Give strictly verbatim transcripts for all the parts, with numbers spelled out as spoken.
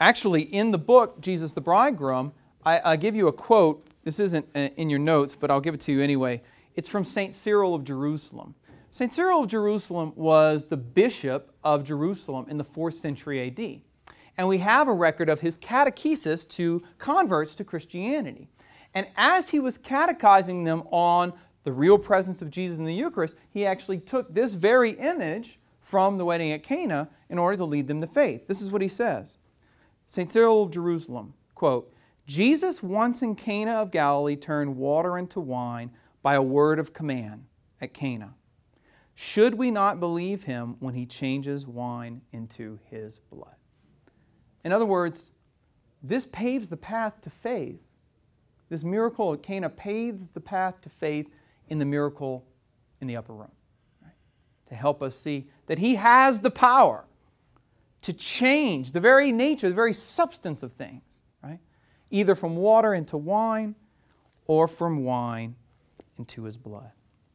actually, in the book, Jesus the Bridegroom, I, I give you a quote. This isn't in your notes, but I'll give it to you anyway. It's from Saint Cyril of Jerusalem. Saint Cyril of Jerusalem was the bishop of Jerusalem in the fourth century A D. And we have a record of his catechesis to converts to Christianity. And as he was catechizing them on the real presence of Jesus in the Eucharist, he actually took this very image from the wedding at Cana in order to lead them to faith. This is what he says. Saint Cyril of Jerusalem, quote, "Jesus once in Cana of Galilee turned water into wine by a word of command at Cana. Should we not believe him when he changes wine into his blood?" In other words, this paves the path to faith. This miracle at Cana paves the path to faith in the miracle in the upper room, right? To help us see that he has the power to change the very nature, the very substance of things, right? Either from water into wine or from wine into his blood.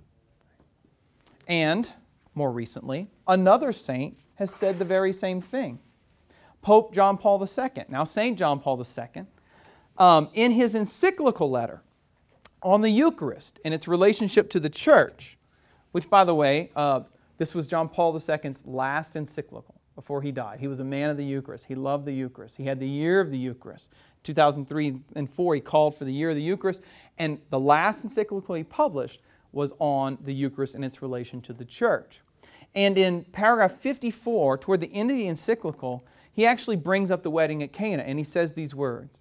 And, more recently, another saint has said the very same thing. Pope John Paul the Second. Now, Saint John Paul the Second, um, in his encyclical letter on the Eucharist and its relationship to the Church, which, by the way, uh, this was John Paul the Second's last encyclical before he died. He was a man of the Eucharist. He loved the Eucharist. He had the year of the Eucharist. two thousand three and four, he called for the year of the Eucharist, and the last encyclical he published was on the Eucharist and its relation to the Church. And in paragraph fifty-four, toward the end of the encyclical, he actually brings up the wedding at Cana, and he says these words.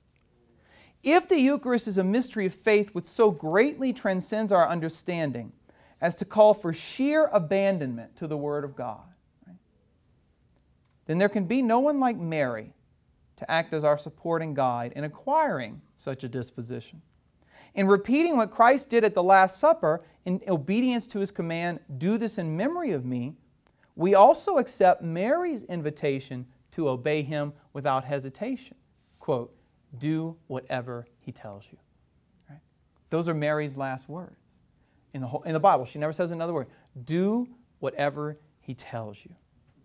"If the Eucharist is a mystery of faith which so greatly transcends our understanding as to call for sheer abandonment to the Word of God, right, then there can be no one like Mary to act as our supporting guide in acquiring such a disposition. In repeating what Christ did at the Last Supper, in obedience to his command, 'Do this in memory of me,' we also accept Mary's invitation to obey him without hesitation. Quote, 'Do whatever he tells you.'" Right? Those are Mary's last words in the, whole, in the Bible. She never says another word. Do whatever he tells you.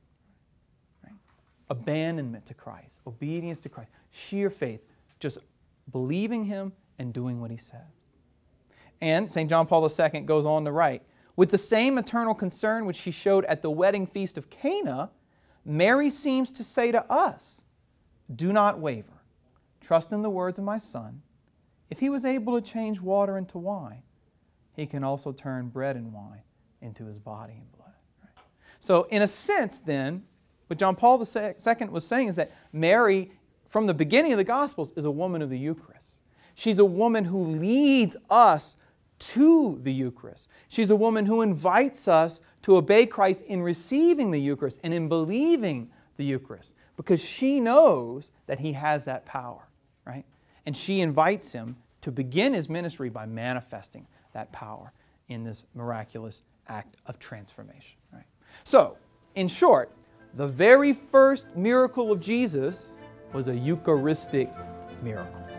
Right? Abandonment to Christ, obedience to Christ, sheer faith, just believing him and doing what he says. And Saint John Paul the Second goes on to write, "With the same eternal concern which she showed at the wedding feast of Cana, Mary seems to say to us, 'Do not waver. Trust in the words of my Son. If he was able to change water into wine, he can also turn bread and wine into his body and blood.'" Right? So in a sense then, what John Paul the Second was saying is that Mary, from the beginning of the Gospels, is a woman of the Eucharist. She's a woman who leads us to the Eucharist. She's a woman who invites us to obey Christ in receiving the Eucharist and in believing the Eucharist, because she knows that he has that power, right? And she invites him to begin his ministry by manifesting that power in this miraculous act of transformation, right? So, in short, the very first miracle of Jesus was a Eucharistic miracle.